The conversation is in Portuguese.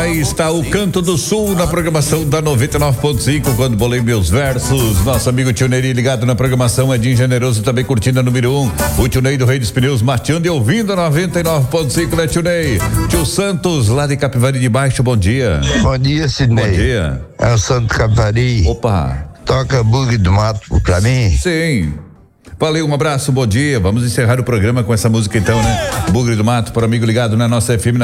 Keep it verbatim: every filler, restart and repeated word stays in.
Aí está o Canto do Sul na programação da noventa e nove ponto cinco, quando bolei meus versos. Nosso amigo Tio Neri ligado na programação, Edinho Generoso também curtindo a número um. O Tio Ney do Rei dos Pneus mateando e ouvindo a noventa e nove ponto cinco, né, Tio Ney? Tio Santos lá de Capivari de Baixo, bom dia. Bom dia, Sidney. Bom dia. É o Santo Capivari. Opa. Toca Bug do Mato pra mim. Sim. Valeu, um abraço, bom dia. Vamos encerrar o programa com essa música então, né? Bugre do Mato, para o amigo ligado na nossa F M.